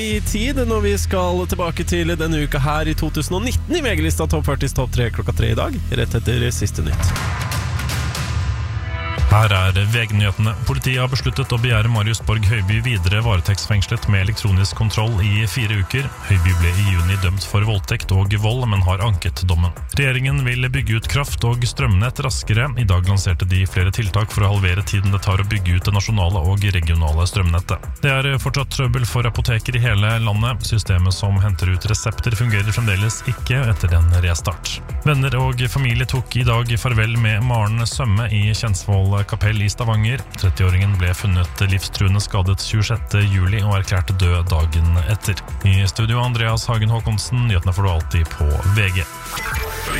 I tid når vi skal tilbake til denne uka her i 2019 I VG-lista Topp 40 Topp 3 klokka 3 I dag, rett etter siste nytt. Her VG-nyhetene. Politiet har besluttet å begjære Marius Borg Høiby videre varetektsfengslet med elektronisk kontroll I 4 uker. Høiby ble I juni dømt for voldtekt og vold, men har anket dommen. Regjeringen vil bygge ut kraft og strømnett raskere. I dag lanserte de flere tiltak for å halvere tiden det tar å bygge ut det nasjonale og regionale strømnettet. Det fortsatt trøbbel for apoteker I hele landet. Systemet som henter ut resepter fungerer fremdeles ikke etter en restart. Venner og familie tok I dag farvel med Maren Sømme I Kjensvoll kapell I Stavanger. 30-åringen ble funnet livstruende skadet 26. juli og erklært død dagen etter. I studio Andreas Hagen Håkonsen, nyhetene får du alltid på VG.